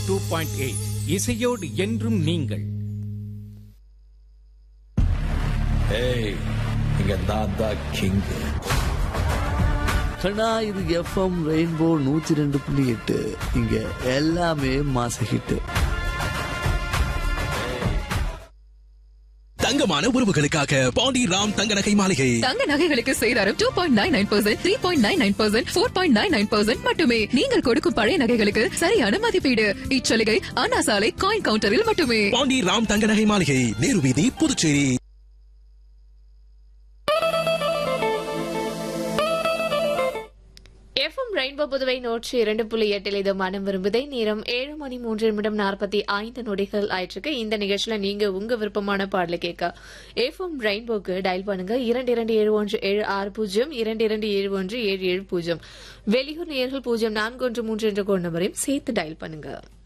2.8 இசையோடு என்றும் நீங்கள். ஏய், இங்க நான் தான் கிங். கண்ணா, இது எஃப்எம் ரெயின்போ 102.8. இங்க எல்லாமே மாச ஹிட். தங்கமான உறவுகளுக்காக பாண்டி ராம் தங்க நகை மாளிகை. தங்க நகைகளுக்கு சேதாரம் 2.99%, 3.99%, 4.99% மட்டுமே. நீங்கள் கொடுக்கும் பழைய நகைகளுக்கு சரியான மதிப்பீடு. இச்சலுகை அண்ணா சாலை காயின் கவுண்டரில் மட்டுமே. பாண்டி ராம் தங்க நகை மாளிகை, நேரு வீதி, புதுச்சேரி. எஃப்எம் ரெயின்போ புதுவை 102.8 இது மனம் விரும்புதை. நேரம் 7:03:45 ஆயிற்றுக்கு. இந்த நிகழ்ச்சியில நீங்க உங்க விருப்பமான பாடலை கேட்க எஃப்எம் ரெயின்போக்கு டயல் பண்ணுங்க 227176 227177. வெளியூர் நேயர்கள் 0413 என்ற கோட் நம்பரையும் சேர்த்து டயல் பண்ணுங்க.